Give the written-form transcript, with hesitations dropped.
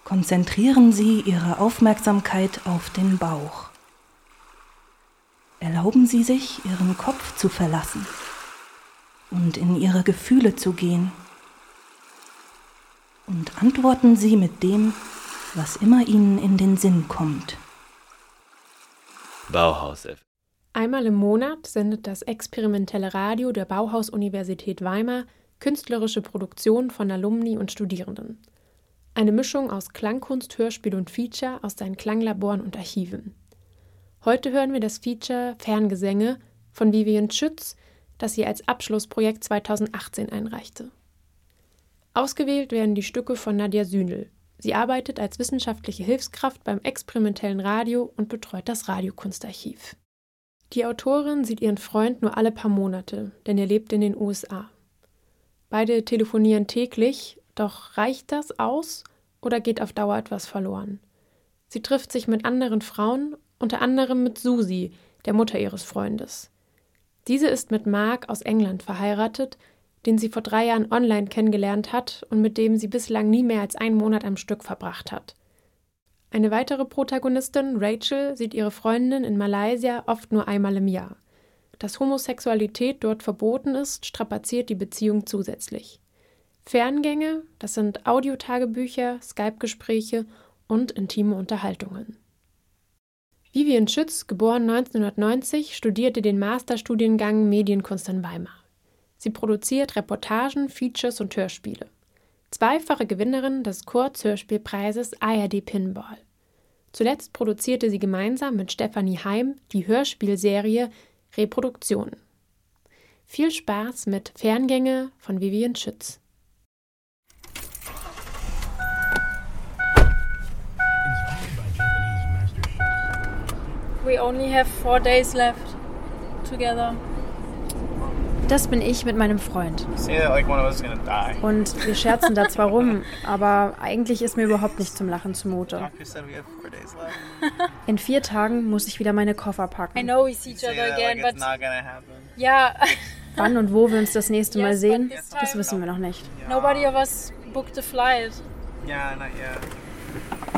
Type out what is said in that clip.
Konzentrieren Sie Ihre Aufmerksamkeit auf den Bauch. Erlauben Sie sich, Ihren Kopf zu verlassen und in Ihre Gefühle zu gehen. Und antworten Sie mit dem, was immer Ihnen in den Sinn kommt. Bauhaus FM. Einmal im Monat sendet das experimentelle Radio der Bauhaus-Universität Weimar künstlerische Produktionen von Alumni und Studierenden. Eine Mischung aus Klangkunst, Hörspiel und Feature aus seinen Klanglaboren und Archiven. Heute hören wir das Feature Ferngesänge von Vivian Schütz, das sie als Abschlussprojekt 2018 einreichte. Ausgewählt werden die Stücke von Nadja Sühnel. Sie arbeitet als wissenschaftliche Hilfskraft beim experimentellen Radio und betreut das Radiokunstarchiv. Die Autorin sieht ihren Freund nur alle paar Monate, denn er lebt in den USA. Beide telefonieren täglich, doch reicht das aus oder geht auf Dauer etwas verloren? Sie trifft sich mit anderen Frauen, unter anderem mit Susi, der Mutter ihres Freundes. Diese ist mit Mark aus England verheiratet, den sie vor 3 Jahren online kennengelernt hat und mit dem sie bislang nie mehr als 1 Monat am Stück verbracht hat. Eine weitere Protagonistin, Rachel, sieht ihre Freundin in Malaysia oft nur einmal im Jahr. Dass Homosexualität dort verboten ist, strapaziert die Beziehung zusätzlich. Ferngänge, das sind Audiotagebücher, Skype-Gespräche und intime Unterhaltungen. Vivian Schütz, geboren 1990, studierte den Masterstudiengang Medienkunst in Weimar. Sie produziert Reportagen, Features und Hörspiele. Zweifache Gewinnerin des Kurzhörspielpreises ARD Pinball. Zuletzt produzierte sie gemeinsam mit Stefanie Heim die Hörspielserie Reproduktionen. Viel Spaß mit Ferngänge von Vivian Schütz. We only have 4 days left together. Das bin ich mit meinem Freund. Und wir scherzen da zwar rum, aber eigentlich ist mir überhaupt nicht zum Lachen zumute. In 4 Tagen muss ich wieder meine Koffer packen. I know we see each other again, but yeah. Wann und wo wir uns das nächste Mal sehen, das wissen wir noch nicht. Nobody of us booked a flight. Yeah, not yet.